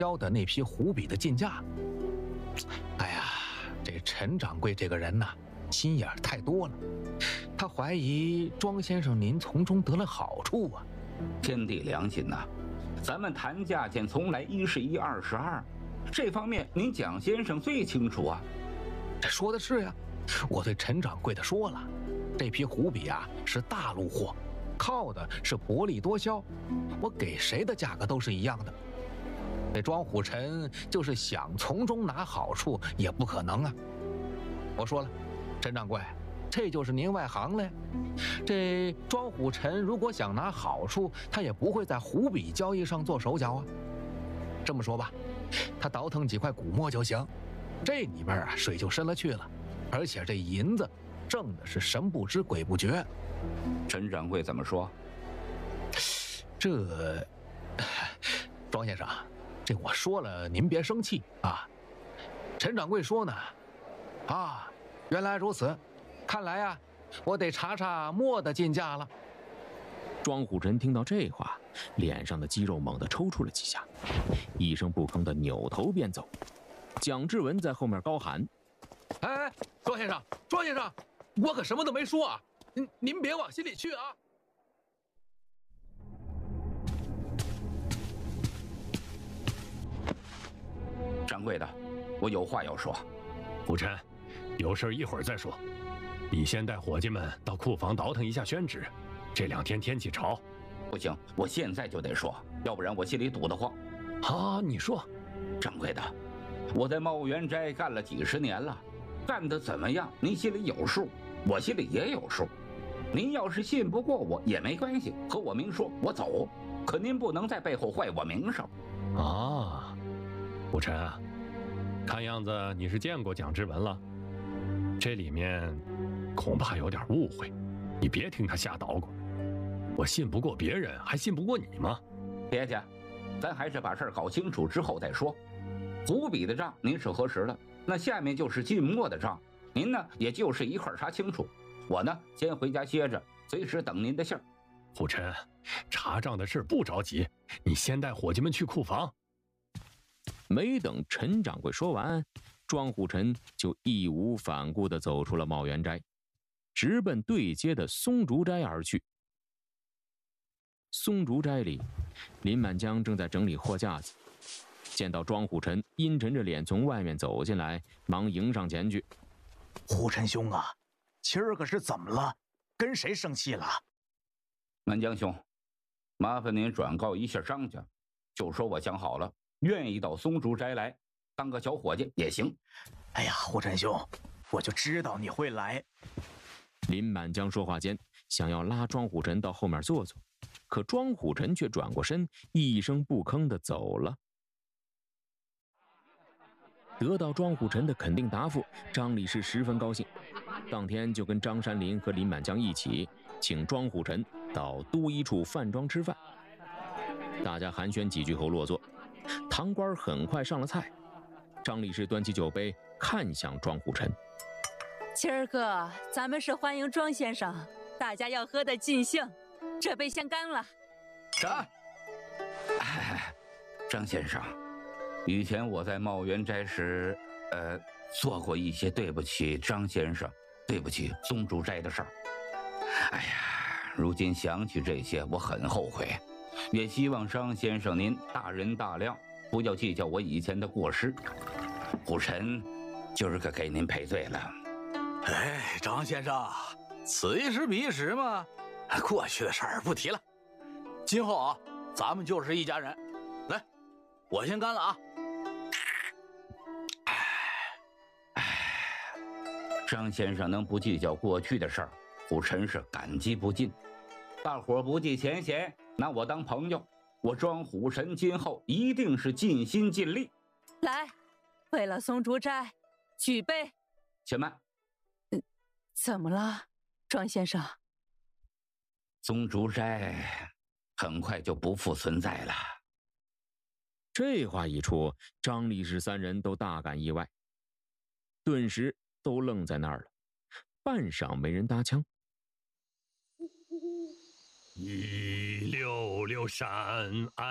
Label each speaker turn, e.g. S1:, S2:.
S1: 交的那批虎笔的进价。哎呀，这陈掌柜这个人呐，心眼太多了，他怀疑庄先生您从中得了好处啊。
S2: 天地良心呐，咱们谈价钱从来一是一，二是二，这方面您蒋先生最清楚啊。
S1: 这说的是呀，我对陈掌柜的说了，这批虎笔啊是大陆货，靠的是薄利多销，我给谁的价格都是一样的。这庄虎臣就是想从中拿好处也不可能啊。我说了，陈掌柜，这就是您外行了。这庄虎臣如果想拿好处，他也不会在虎笔交易上做手脚啊。这么说吧，他倒腾几块古墨就行，这里边啊水就深了去了，而且这银子挣的是神不知鬼不觉。
S2: 陈掌柜怎么说？
S1: 这庄先生，这我说了您别生气啊。陈掌柜说呢，啊，原来如此，看来啊我得查查墨的进价了。
S3: 庄虎臣听到这话，脸上的肌肉猛地抽搐了几下，一声不吭地扭头便走。蒋志文在后面高喊：
S1: 哎，庄先生，庄先生，我可什么都没说啊，您别往心里去啊。
S2: 掌柜的，我有话要说。
S4: 虎臣，有事一会儿再说。你先带伙计们到库房倒腾一下宣纸，这2天天气潮。
S2: 不行，我现在就得说，要不然我心里堵得慌。
S4: 啊，你说。
S2: 掌柜的，我在茂源斋干了几10年了，干得怎么样您心里有数，我心里也有数。您要是信不过我也没关系，和我明说，我走。可您不能在背后坏我名声。
S4: 啊，虎臣啊，看样子你是见过蒋志文了，这里面恐怕有点误会，你别听他瞎捣鼓。我信不过别人，还信不过你吗？
S2: 别介，咱还是把事儿搞清楚之后再说。虎笔的账您是核实了，那下面就是进墨的账，您呢也就是一块查清楚。我呢先回家歇着，随时等您的信儿。
S4: 虎臣，查账的事不着急，你先带伙计们去库房。
S3: 没等陈掌柜说完，庄虎臣就义无反顾地走出了茂源斋，直奔对街的松竹斋而去。松竹斋里，林满江正在整理货架子，见到庄虎臣阴沉着脸从外面走进来，忙迎上前去：
S5: 虎臣兄啊，今儿个是怎么了？跟谁生气了？
S2: 满江兄，麻烦您转告一下张家，就说我想好了，愿意到松竹斋来当个小伙计也行。
S5: 哎呀，虎臣兄，我就知道你会来。
S3: 林满江说话间，想要拉庄虎臣到后面坐坐，可庄虎臣却转过身，一声不吭地走了。得到庄虎臣的肯定答复，张理事十分高兴，当天就跟张山林和林满江一起请庄虎臣到都一处饭庄吃饭。大家寒暄几句后落座，堂倌很快上了菜。张理事端起酒杯看向庄虎臣：
S6: 今儿个咱们是欢迎庄先生，大家要喝得尽兴，这杯先干了。
S2: 干！哎，张先生，以前我在茂源斋时，做过一些对不起张先生、对不起松竹斋的事儿。哎呀，如今想起这些，我很后悔。也希望张先生您大人大量，不要计较我以前的过失。虎臣今儿个给您赔罪了。
S5: 哎，张先生，此一时彼一时嘛，过去的事儿不提了。今后啊，咱们就是一家人。来，我先干了啊。
S2: 张先生能不计较过去的事儿，虎臣是感激不尽。大伙不计前嫌，拿我当朋友，我庄虎臣今后一定是尽心尽力。
S6: 来，为了松竹斋，举杯。
S2: 且慢。
S6: 怎么了，庄先生？
S2: 松竹斋很快就不复存在了。
S3: 这话一出，张理事三人都大感意外，顿时都愣在那儿了，半晌没人搭腔。
S4: 166闪